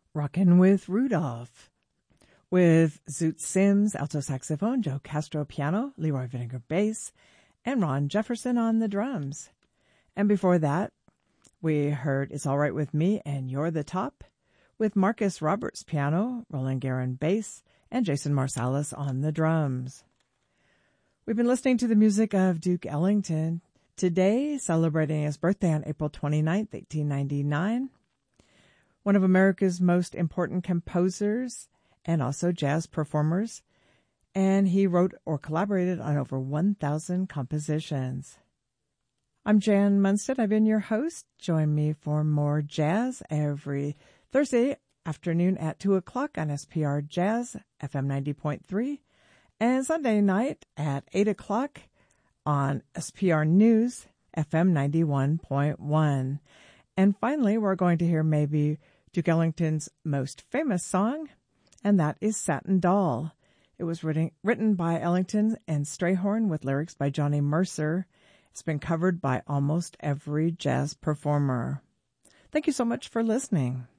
Rockin' with Rudolph, with Zoot Sims, alto saxophone, Joe Castro piano, Leroy Vinegar bass, and Ron Jefferson on the drums. And before that, we heard It's All Right With Me and You're the Top, with Marcus Roberts piano, Roland Guerin bass, and Jason Marsalis on the drums. We've been listening to the music of Duke Ellington, today celebrating his birthday on April 29th, 1899. One of America's most important composers and also jazz performers, and he wrote or collaborated on over 1,000 compositions. I'm Jan Munstead. I've been your host. Join me for more jazz every Thursday afternoon at 2 o'clock on SPR Jazz, FM 90.3, and Sunday night at 8 o'clock on SPR News, FM 91.1. And finally, we're going to hear maybe Duke Ellington's most famous song, and that is Satin Doll. It was written by Ellington and Strayhorn with lyrics by Johnny Mercer. It's been covered by almost every jazz performer. Thank you so much for listening.